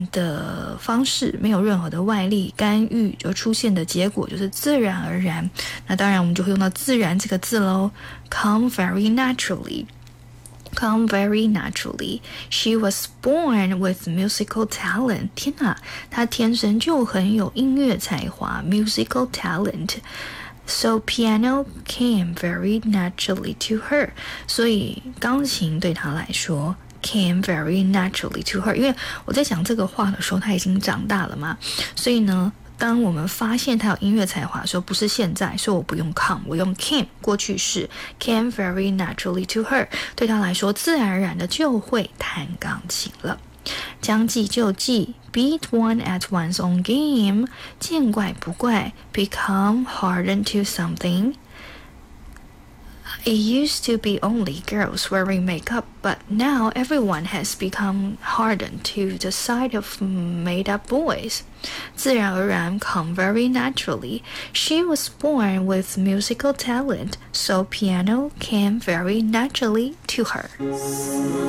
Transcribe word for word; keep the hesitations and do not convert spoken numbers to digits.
的方式，没有任何的外力干预，就出现的结果就是自然而然。那当然我们就会用到自然这个字咯， come very naturally come very naturally. She was born with musical talent. 天哪，她天生就很有音乐才华 musical talent. So piano came very naturally to her. 所以钢琴对她来说came very naturally to her. 因为我在讲这个话的时候她已经长大了嘛，所以呢当我们发现她有音乐才华的时候，不是现在，所以我不用 come， 我用 came 过去式 came very naturally to her， 对她来说自然而然的就会弹钢琴了。将计就计 beat one at one's own game， 见怪不怪 become hardened to something。 It used to be only girls wearing makeup, but now everyone has become hardened to the sight of made-up boys. 自然而然 come very naturally. She was born with musical talent, so piano came very naturally to her.